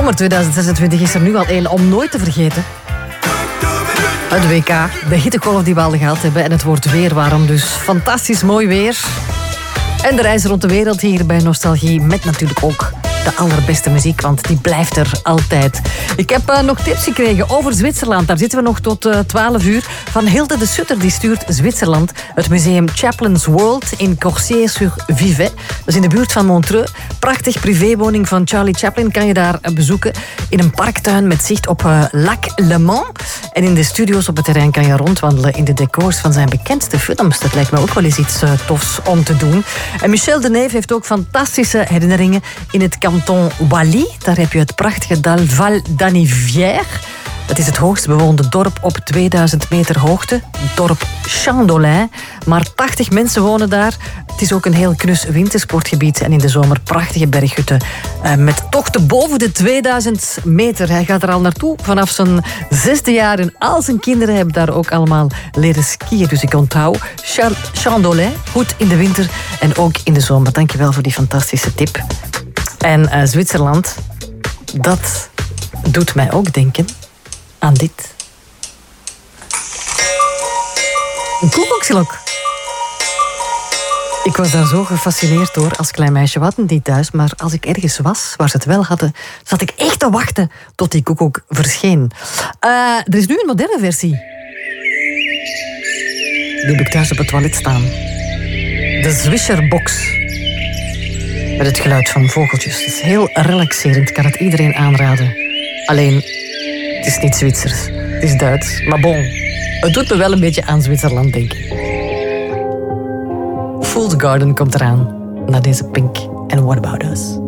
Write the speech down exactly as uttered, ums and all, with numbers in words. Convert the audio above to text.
maar tweeduizend zesentwintig is er nu al één om nooit te vergeten. Het W K, de hittegolf die we al gehad hebben. En het wordt weer warm, dus fantastisch mooi weer. En de reis rond de wereld hier bij Nostalgie. Met natuurlijk ook de allerbeste muziek, want die blijft er altijd. Ik heb uh, nog tips gekregen over Zwitserland. Daar zitten we nog tot uh, twaalf uur. Van Hilde de Sutter, die stuurt Zwitserland. Het museum Chaplin's World in Corsier-sur-Vivet. Dat is in de buurt van Montreux. Prachtig privéwoning van Charlie Chaplin kan je daar uh, bezoeken. In een parktuin met zicht op uh, Lac Le Mans. En in de studio's op het terrein kan je rondwandelen in de decors van zijn bekendste films. Dat lijkt me ook wel eens iets uh, tofs om te doen. En Michel Deneve heeft ook fantastische herinneringen in het kanton Wally. Daar heb je het prachtige dal Val d'Anivière. Het is het hoogst bewoonde dorp op tweeduizend meter hoogte. Dorp Chandolin. Maar tachtig mensen wonen daar. Het is ook een heel knus wintersportgebied. En in de zomer prachtige berghutten. Uh, met tochten boven de tweeduizend meter. Hij gaat er al naartoe vanaf zijn zesde jaar. En al zijn kinderen hebben daar ook allemaal leren skiën. Dus ik onthoud Chandolin. Goed in de winter en ook in de zomer. Dankjewel voor die fantastische tip. En uh, Zwitserland, dat doet mij ook denken aan dit. Een koekoeksklok. Ik was daar zo gefascineerd door als klein meisje. We hadden die thuis, maar als ik ergens was waar ze het wel hadden, zat ik echt te wachten tot die koekoek verscheen. Uh, er is nu een moderne versie. Die heb ik thuis op het toilet staan. De Swisherbox. Met het geluid van vogeltjes. Het is heel relaxerend. Ik kan het iedereen aanraden. Alleen, het is niet Zwitsers. Het is Duits. Maar bon, het doet me wel een beetje aan Zwitserland, denk ik. Fool's Garden komt eraan. Na deze Pink and What About Us.